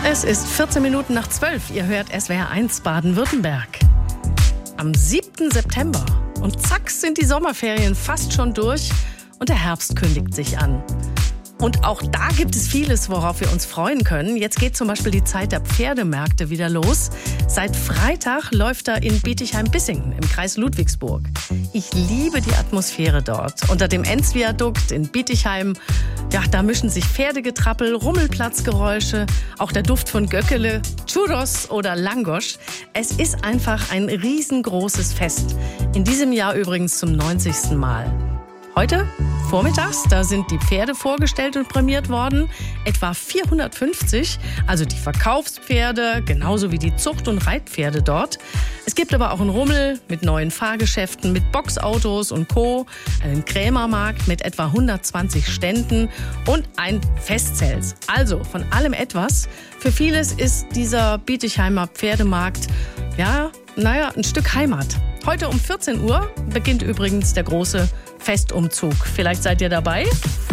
Es ist 14 Minuten nach 12. Ihr hört SWR 1 Baden-Württemberg. Am 7. September. Und zack sind die Sommerferien fast schon durch und der Herbst kündigt sich an. Und auch da gibt es vieles, worauf wir uns freuen können. Jetzt geht zum Beispiel die Zeit der Pferdemärkte wieder los. Seit Freitag läuft er in Bietigheim-Bissingen im Kreis Ludwigsburg. Ich liebe die Atmosphäre dort. Unter dem Enz-Viadukt in Bietigheim, ja, da mischen sich Pferdegetrappel, Rummelplatzgeräusche, auch der Duft von Göckele, Churros oder Langosch. Es ist einfach ein riesengroßes Fest. In diesem Jahr übrigens zum 90. Mal. Heute vormittags, da sind die Pferde vorgestellt und prämiert worden. Etwa 450, also die Verkaufspferde, genauso wie die Zucht- und Reitpferde dort. Es gibt aber auch einen Rummel mit neuen Fahrgeschäften, mit Boxautos und Co., einen Krämermarkt mit etwa 120 Ständen und ein Festzelt. Also von allem etwas. Für vieles ist dieser Bietigheimer Pferdemarkt, ein Stück Heimat. Heute um 14 Uhr beginnt übrigens der große Festumzug. Vielleicht seid ihr dabei?